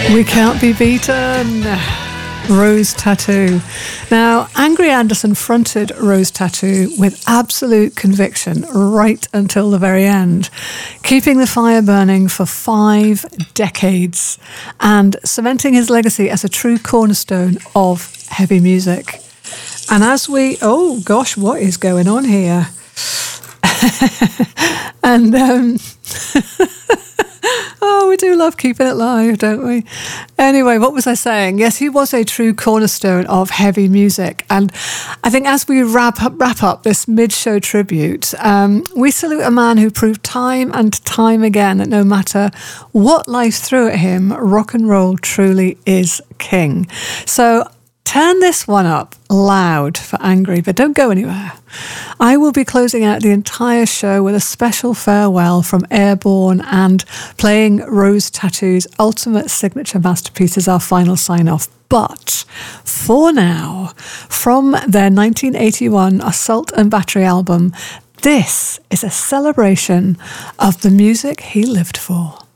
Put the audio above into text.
We Can't Be Beaten. Rose Tattoo. Now, Angry Anderson fronted Rose Tattoo with absolute conviction right until the very end, keeping the fire burning for 5 decades and cementing his legacy as a true cornerstone of heavy music. And as we... Oh, gosh, what is going on here? And... Oh, we do love keeping it live, don't we? Anyway, what was I saying? Yes, he was a true cornerstone of heavy music. And I think as we wrap up this mid-show tribute, we salute a man who proved time and time again that no matter what life threw at him, rock and roll truly is king. So turn this one up loud for Angry, but don't go anywhere. I will be closing out the entire show with a special farewell from Airborne and playing Rose Tattoo's ultimate signature masterpiece as our final sign-off. But for now, from their 1981 Assault and Battery album, this is a celebration of the music he lived for.